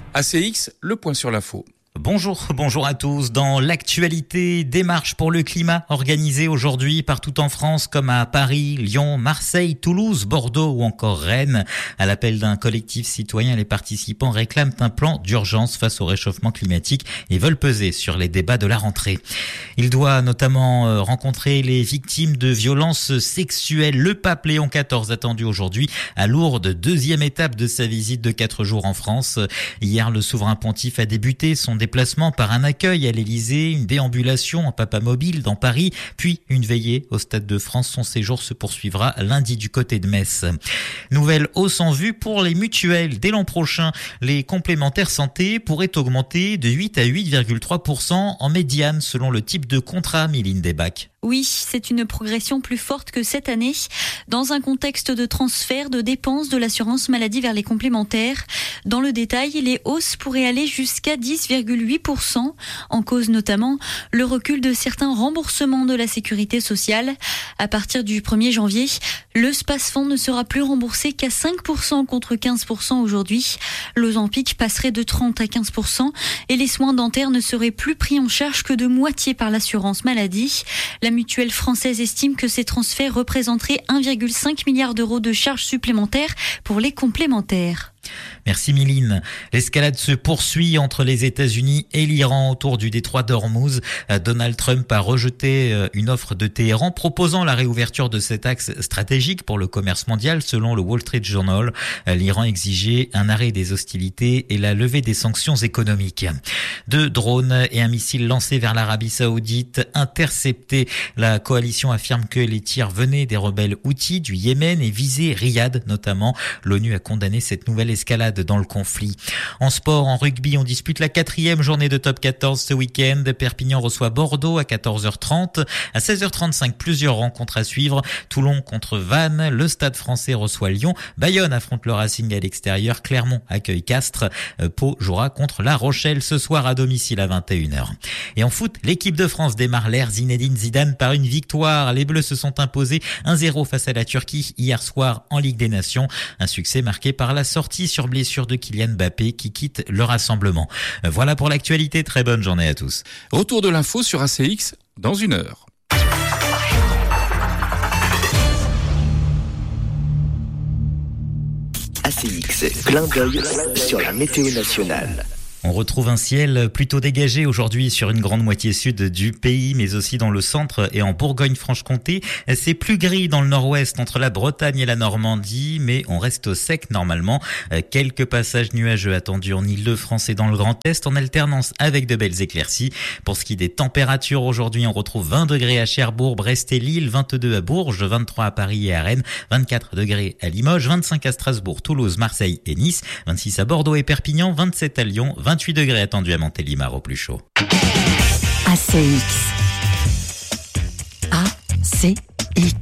ACX, le point sur l'info. Bonjour à tous. Dans l'actualité, des marches pour le climat organisées aujourd'hui partout en France comme à Paris, Lyon, Marseille, Toulouse, Bordeaux ou encore Rennes. À l'appel d'un collectif citoyen, les participants réclament un plan d'urgence face au réchauffement climatique et veulent peser sur les débats de la rentrée. Il doit notamment rencontrer les victimes de violences sexuelles. Le pape Léon XIV attendu aujourd'hui à Lourdes, deuxième étape de sa visite de 4 jours en France. Hier, le souverain pontife a débuté son déplacement par un accueil à l'Élysée, une déambulation en papamobile dans Paris, puis une veillée au Stade de France. Son séjour se poursuivra lundi du côté de Metz. Nouvelle hausse en vue pour les mutuelles. Dès l'an prochain, les complémentaires santé pourraient augmenter de 8 à 8,3% en médiane selon le type de contrat, Méline Desbacs. Oui, c'est une progression plus forte que cette année. Dans un contexte de transfert de dépenses de l'assurance maladie vers les complémentaires, dans le détail, les hausses pourraient aller jusqu'à 10,8%. En cause notamment le recul de certains remboursements de la sécurité sociale. À partir du 1er janvier, le Spasfond ne sera plus remboursé qu'à 5% contre 15% aujourd'hui. L'Ozempic passerait de 30 à 15% et les soins dentaires ne seraient plus pris en charge que de moitié par l'assurance maladie. La mutuelle française estime que ces transferts représenteraient 1,5 milliard d'euros de charges supplémentaires pour les complémentaires. Merci Méline. L'escalade se poursuit entre les États-Unis et l'Iran autour du détroit d'Ormuz. Donald Trump a rejeté une offre de Téhéran proposant la réouverture de cet axe stratégique pour le commerce mondial selon le Wall Street Journal. L'Iran exigeait un arrêt des hostilités et la levée des sanctions économiques. 2 drones et un missile lancé vers l'Arabie Saoudite interceptés. La coalition affirme que les tirs venaient des rebelles houthis du Yémen et visaient Riyad notamment. L'ONU a condamné cette nouvelle escalade dans le conflit. En sport, en rugby, on dispute la 4e journée de top 14 ce week-end. Perpignan reçoit Bordeaux à 14h30. À 16h35, plusieurs rencontres à suivre. Toulon contre Vannes. Le Stade français reçoit Lyon. Bayonne affronte le Racing à l'extérieur. Clermont accueille Castres. Pau jouera contre La Rochelle ce soir à domicile à 21h. Et en foot, l'équipe de France démarre l'ère Zinedine Zidane par une victoire. Les Bleus se sont imposés 1-0 face à la Turquie hier soir en Ligue des Nations. Un succès marqué par la sortie sur blessure de Kylian Mbappé qui quitte le rassemblement. Voilà pour l'actualité. Très bonne journée à tous. Retour de l'info sur ACX dans 1 heure. ACX, clin d'œil sur la météo nationale. On retrouve un ciel plutôt dégagé aujourd'hui sur une grande moitié sud du pays, mais aussi dans le centre et en Bourgogne-Franche-Comté. C'est plus gris dans le nord-ouest entre la Bretagne et la Normandie, mais on reste au sec normalement. Quelques passages nuageux attendus en Île-de-France et dans le Grand Est en alternance avec de belles éclaircies. Pour ce qui est des températures, aujourd'hui on retrouve 20 degrés à Cherbourg, Brest et Lille, 22 à Bourges, 23 à Paris et à Rennes, 24 degrés à Limoges, 25 à Strasbourg, Toulouse, Marseille et Nice, 26 à Bordeaux et Perpignan, 27 à Lyon, 28 degrés attendus à Montélimar au plus chaud. ACX. ACX.